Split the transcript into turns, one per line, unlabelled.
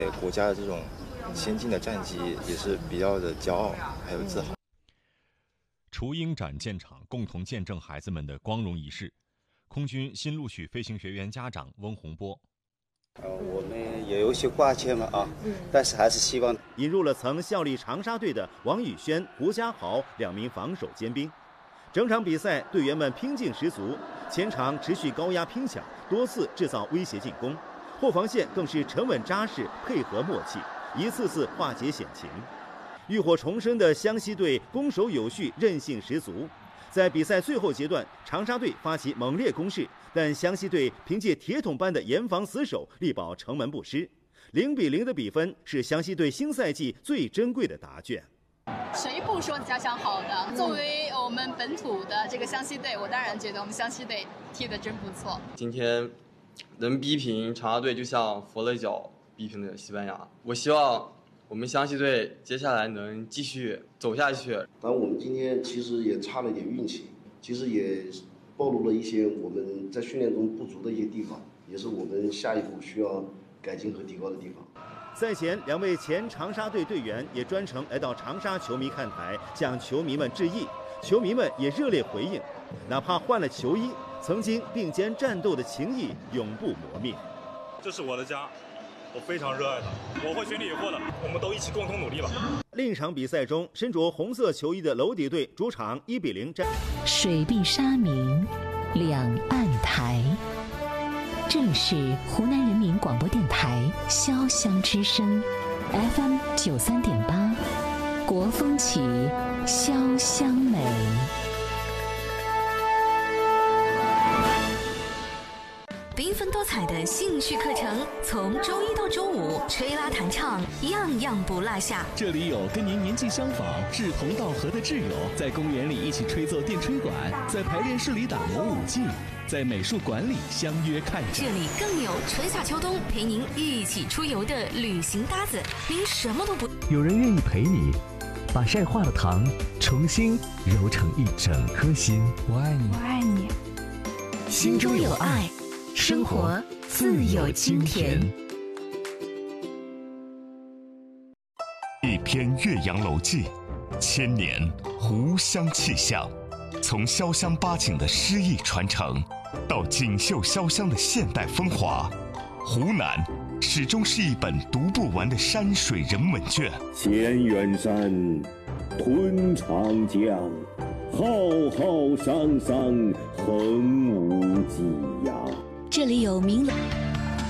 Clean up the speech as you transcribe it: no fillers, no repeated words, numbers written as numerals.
国家的这种先进的战机也是比较的骄傲，还有自豪。
雏鹰展舰场共同见证孩子们的光荣仪式。空军新录取飞行学员家长翁洪波。
我们也有些挂牵嘛啊，但是还是希望
引入了曾效力长沙队的王宇轩、胡家豪2名防守尖兵。整场比赛队员们拼劲十足，前场持续高压拼抢，多次制造威胁进攻，后防线更是沉稳扎实，配合默契，一次次化解险情。浴火重生的湘西队攻守有序，韧性十足。在比赛最后阶段，长沙队发起猛烈攻势，但湘西队凭借铁桶般的严防死守，力保城门不失。0-0的比分是湘西队新赛季最珍贵的答卷。
谁不说家乡好呢？作为我们本土的这个湘西队，我当然觉得我们湘西队踢得真不错。
今天能逼平长沙队，就像佛了一脚逼平了西班牙。我希望我们湘西队接下来能继续走下去。
当然，我们今天其实也差了一点运气，其实也暴露了一些我们在训练中不足的一些地方，也是我们下一步需要改进和提高的地方。
赛前，2位前长沙队队员也专程来到长沙球迷看台，向球迷们致意。球迷们也热烈回应，哪怕换了球衣，曾经并肩战斗的情谊永不磨灭。
这是我的家，我非常热爱它，我会全力以赴的，我们都一起共同努力吧。
另一场比赛中，身着红色球衣的娄底队主场1-0战。
水碧沙明，两岸台。这里是湖南人民广播电台潇湘之声 FM 93.8，国风起，潇湘美。
缤纷多彩的兴趣课程，从周一到周五，吹拉弹唱，样样不落下。
这里有跟您年纪相仿、志同道合的挚友，在公园里一起吹奏电吹管，在排练室里打磨舞技，在美术馆里相约看展。
这里更有春夏秋冬陪您一起出游的旅行搭子，您什么都不。
有人愿意陪你，把晒化的糖重新揉成一整颗心。
我爱你，
我爱你，心中有爱。生活自有今天。
一篇岳阳楼记，1000年湖湘气象，从潇湘八景的诗意传承，到锦绣潇湘的现代风华，湖南始终是一本读不完的山水人文卷。
千远山，吞长江，浩浩汤汤，横无际呀。
这里有名